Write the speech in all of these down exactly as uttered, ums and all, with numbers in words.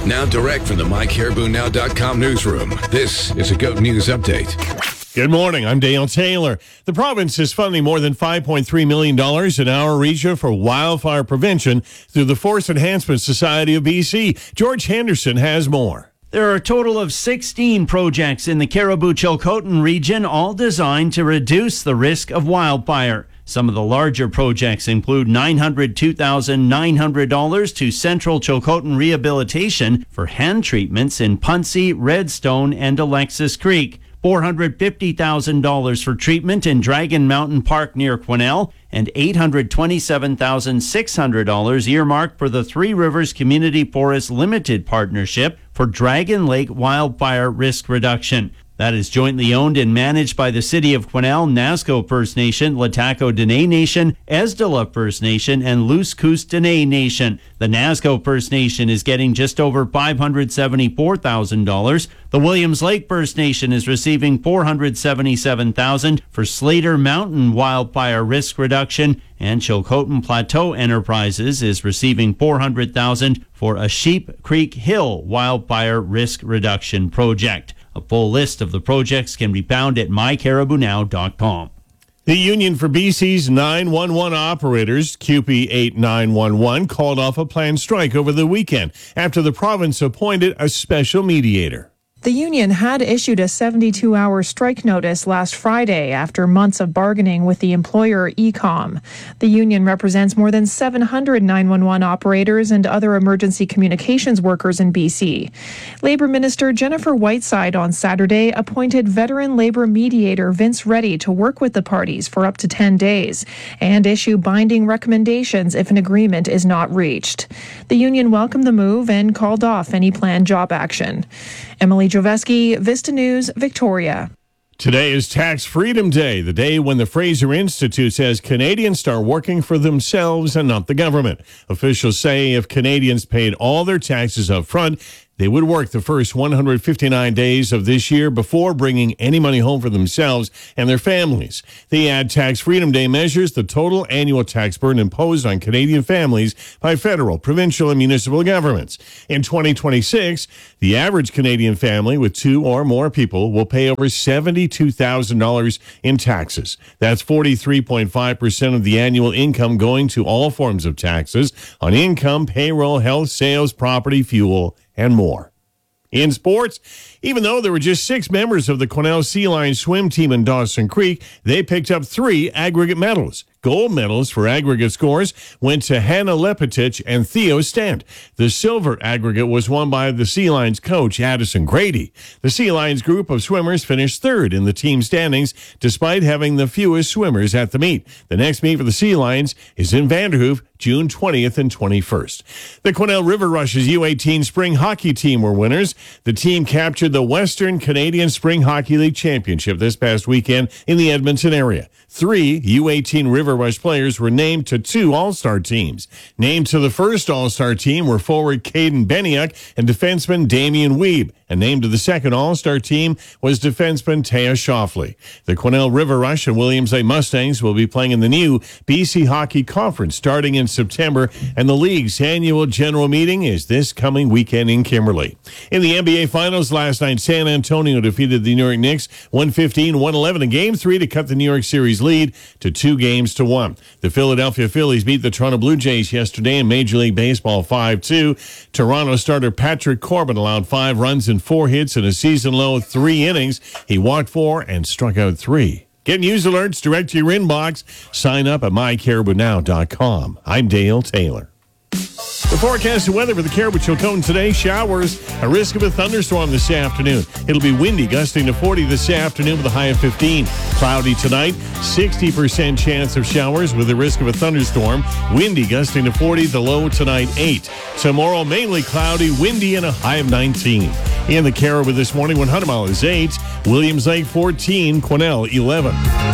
Now direct from the my caribou now dot com newsroom, this is a GOAT News Update. Good morning. I'm Dale Taylor. The province is funding more than five point three million dollars in our region for wildfire prevention through the Forest Enhancement Society of B C. George Henderson has more. There are a total of sixteen projects in the Caribou-Chilcotin region, all designed to reduce the risk of wildfire. Some of the larger projects include nine hundred two thousand nine hundred dollars to Central Chilcotin Rehabilitation for hand treatments in Puncie, Redstone, and Alexis Creek, four hundred fifty thousand dollars for treatment in Dragon Mountain Park near Quesnel, and eight hundred twenty-seven thousand six hundred dollars earmarked for the Three Rivers Community Forest Limited Partnership for Dragon Lake wildfire risk reduction. That is jointly owned and managed by the City of Quesnel, Nasco First Nation, Lataco Dene Nation, Esdala First Nation, and Luce Coos Dene Nation. The Nasco First Nation is getting just over five hundred seventy-four thousand dollars. The Williams Lake First Nation is receiving four hundred seventy-seven thousand dollars for Slater Mountain wildfire risk reduction, and Chilcotin Plateau Enterprises is receiving four hundred thousand dollars for a Sheep Creek Hill wildfire risk reduction project. A full list of the projects can be found at my caribou now dot com. The Union for B C's nine one one operators, C U P E eight nine one one, called off a planned strike over the weekend after the province appointed a special mediator. The union had issued a seventy-two hour strike notice last Friday after months of bargaining with the employer Ecom. The union represents more than seven hundred nine one one operators and other emergency communications workers in B C. Labour Minister Jennifer Whiteside on Saturday appointed veteran Labour mediator Vince Reddy to work with the parties for up to ten days and issue binding recommendations if an agreement is not reached. The union welcomed the move and called off any planned job action. Emily Joveski, Vista News, Victoria. Today is Tax Freedom Day, the day when the Fraser Institute says Canadians start working for themselves and not the government. Officials say if Canadians paid all their taxes up front, they would work the first one hundred fifty-nine days of this year before bringing any money home for themselves and their families. They add Tax Freedom Day measures the total annual tax burden imposed on Canadian families by federal, provincial, and municipal governments. In twenty twenty-six, the average Canadian family with two or more people will pay over seventy-two thousand dollars in taxes. That's forty-three point five percent of the annual income going to all forms of taxes on income, payroll, health, sales, property, fuel, and more. In sports, even though there were just six members of the Quesnel Sea Lions swim team in Dawson Creek, they picked up three aggregate medals. Gold medals for aggregate scores went to Hannah Lepetich and Theo Stant. The silver aggregate was won by the Sea Lions coach, Addison Grady. The Sea Lions group of swimmers finished third in the team standings, despite having the fewest swimmers at the meet. The next meet for the Sea Lions is in Vanderhoof, June twentieth and twenty-first. The Quesnel River Rush's U eighteen spring hockey team were winners. The team captured the Western Canadian Spring Hockey League Championship this past weekend in the Edmonton area. Three U eighteen River Rush players were named to two All-Star teams. Named to the first All-Star team were forward Caden Beniuk and defenseman Damian Weeb. And named to the second All-Star team was defenseman Taya Shoffley. The Quesnel River Rush and Williams Lake Mustangs will be playing in the new B C Hockey Conference starting in September, and the league's annual general meeting is this coming weekend in Kimberley. In the N B A Finals last night, San Antonio defeated the New York Knicks one fifteen to one eleven in Game three to cut the New York Series lead to two games to one. The Philadelphia Phillies beat the Toronto Blue Jays yesterday in Major League Baseball five two. Toronto starter Patrick Corbin allowed five runs and four hits in a season-low three innings. He walked four and struck out three. Get news alerts direct to your inbox. Sign up at my caribou now dot com. I'm Dale Taylor. The forecast of weather for the Caribou-Chilcotin today: showers, a risk of a thunderstorm this afternoon. It'll be windy, gusting to forty this afternoon with a high of fifteen. Cloudy tonight, sixty percent chance of showers with a risk of a thunderstorm. Windy, gusting to forty, the low tonight eight. Tomorrow, mainly cloudy, windy, and a high of nineteen. In the Caribou this morning, one hundred mile is eight. Williams Lake fourteen, Quesnel eleven.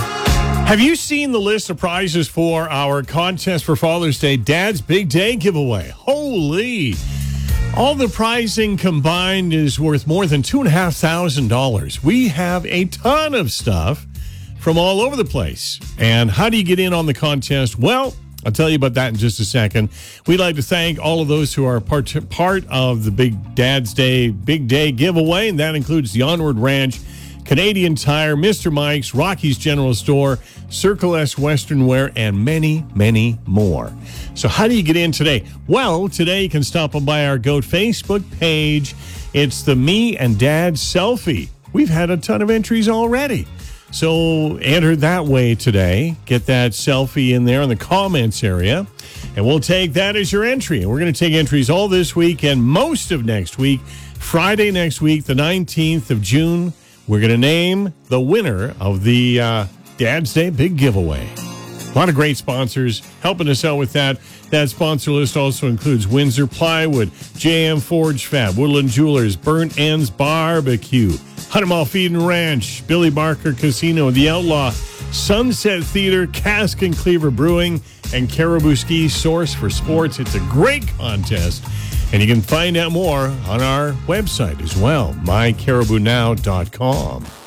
Have you seen the list of prizes for our contest for Father's Day, Dad's Big Day giveaway? Holy! All the pricing combined is worth more than two thousand five hundred dollars. We have a ton of stuff from all over the place. And how do you get in on the contest? Well, I'll tell you about that in just a second. We'd like to thank all of those who are part, part of the Big Dad's Day, Big Day giveaway, and that includes the Onward Ranch, Canadian Tire, Mister Mike's, Rocky's General Store, Circle S Western Wear, and many, many more. So how do you get in today? Well, today you can stop on by our GOAT Facebook page. It's the Me and Dad Selfie. We've had a ton of entries already. So enter that way today. Get that selfie in there in the comments area, and we'll take that as your entry. And we're going to take entries all this week and most of next week. Friday next week, the nineteenth of June, we're going to name the winner of the uh, Dad's Day Big Giveaway. A lot of great sponsors helping us out with that. That sponsor list also includes Windsor Plywood, J M Forge Fab, Woodland Jewelers, Burnt Ends Barbecue, Hundred Mile Feed and Ranch, Billy Barker Casino, The Outlaw, Sunset Theater, Cask and Cleaver Brewing, and Caribou Ski Source for Sports. It's a great contest, and you can find out more on our website as well, my caribou now dot com.